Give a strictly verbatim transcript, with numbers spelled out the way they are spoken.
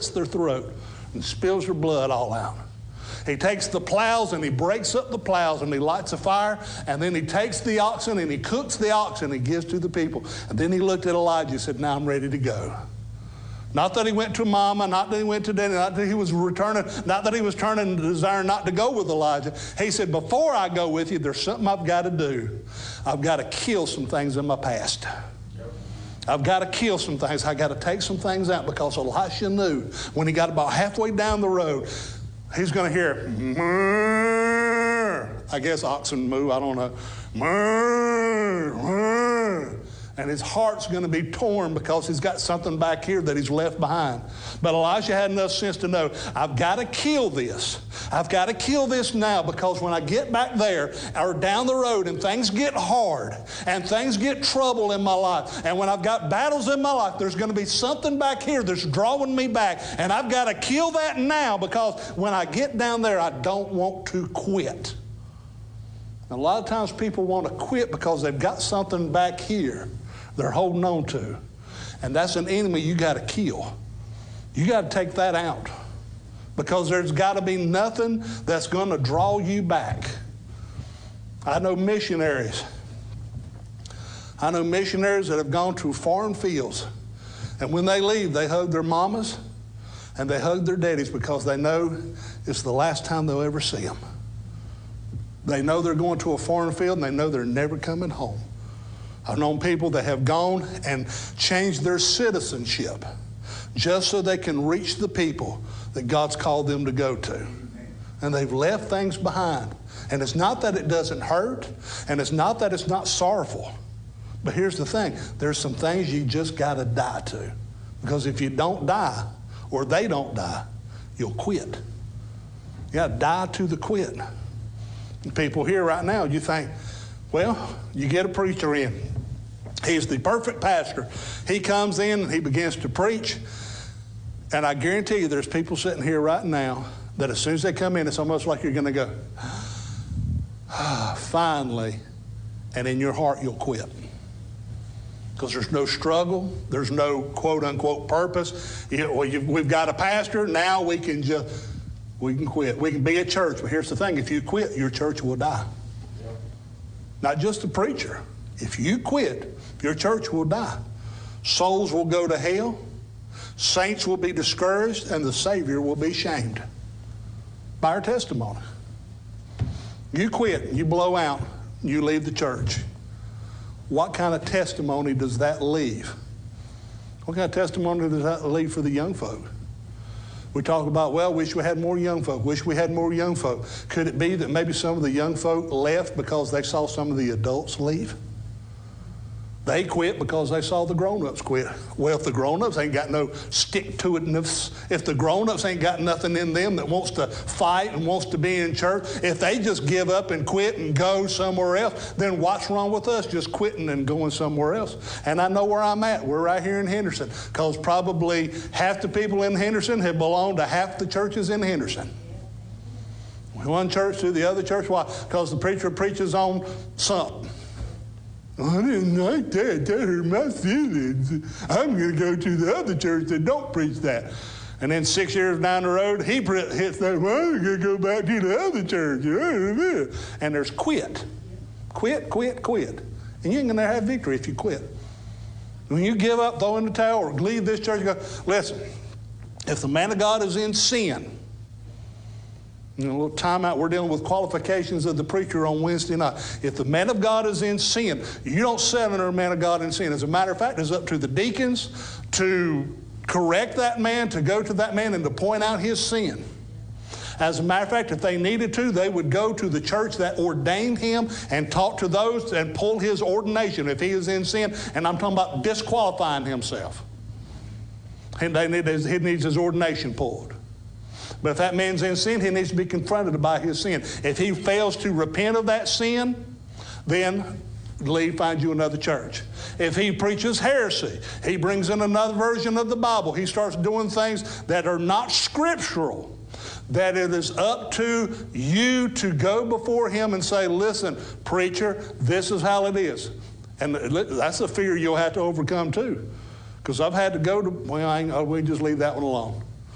slits their throat and spills their blood all out. He takes the plows and he breaks up the plows and he lights a fire, and then he takes the oxen and he cooks the oxen and he gives to the people. And then he looked at Elijah and said, now I'm ready to go. Not that he went to mama, not that he went to daddy, not that he was returning, not that he was turning to desire not to go with Elijah. He said, before I go with you, there's something I've got to do. I've got to kill some things in my past. I've got to kill some things. I've got to take some things out, because Elisha knew when he got about halfway down the road, he's going to hear, Murr. I guess oxen moo, I don't know. Murr, murr. And his heart's going to be torn because he's got something back here that he's left behind. But Elisha had enough sense to know, I've got to kill this. I've got to kill this now, because when I get back there or down the road and things get hard and things get trouble in my life, and when I've got battles in my life, there's going to be something back here that's drawing me back. And I've got to kill that now, because when I get down there, I don't want to quit. And a lot of times people want to quit because they've got something back here they're holding on to. And that's an enemy you got to kill. You got to take that out, because there's got to be nothing that's going to draw you back. I know missionaries. I know missionaries that have gone to foreign fields, and when they leave, they hug their mamas and they hug their daddies, because they know it's the last time they'll ever see them. They know they're going to a foreign field, and they know they're never coming home. I've known people that have gone and changed their citizenship just so they can reach the people that God's called them to go to. And they've left things behind. And it's not that it doesn't hurt, and it's not that it's not sorrowful. But here's the thing, there's some things you just got to die to. Because if you don't die, or they don't die, you'll quit. You got to die to the quit. And people here right now, you think, well, you get a preacher in. He's the perfect pastor. He comes in and he begins to preach. And I guarantee you there's people sitting here right now that as soon as they come in, it's almost like you're going to go, ah, finally. And in your heart, you'll quit. Because there's no struggle. There's no quote unquote purpose. You know, well, you've, we've got a pastor. Now we can just, we can quit. We can be a church. But here's the thing. If you quit, your church will die. Not just the preacher. If you quit, your church will die. Souls will go to hell. Saints will be discouraged, and the Savior will be shamed by our testimony. You quit, you blow out, you leave the church. What kind of testimony does that leave? What kind of testimony does that leave for the young folk? We talk about, well, wish we had more young folk. Wish we had more young folk. Could it be that maybe some of the young folk left because they saw some of the adults leave? They quit because they saw the grown-ups quit. Well, if the grown-ups ain't got no stick-to-itness, if the grown-ups ain't got nothing in them that wants to fight and wants to be in church, if they just give up and quit and go somewhere else, then what's wrong with us just quitting and going somewhere else? And I know where I'm at. We're right here in Henderson, because probably half the people in Henderson have belonged to half the churches in Henderson. One church to the other church. Why? Because the preacher preaches on something. I didn't like that. That hurt my feelings. I'm going to go to the other church that don't preach that. And then six years down the road, he hits that, well, I'm going to go back to the other church. And there's quit. Quit, quit, quit. And you ain't going to have victory if you quit. When you give up, throw in the towel, or leave this church, you go, listen, if the man of God is in sin, you know, a little time out, we're dealing with qualifications of the preacher on Wednesday night. If the man of God is in sin, you don't sit under a man of God in sin. As a matter of fact, it's up to the deacons to correct that man, to go to that man and to point out his sin. As a matter of fact, if they needed to, they would go to the church that ordained him and talk to those and pull his ordination if he is in sin. And I'm talking about disqualifying himself. And they need his, he needs his ordination pulled. But if that man's in sin, he needs to be confronted by his sin. If he fails to repent of that sin, then leave, find you another church. If he preaches heresy, he brings in another version of the Bible, he starts doing things that are not scriptural, that it is up to you to go before him and say, listen, preacher, this is how it is. And that's a fear you'll have to overcome too. Because I've had to go to, well, I ain't, we just leave that one alone.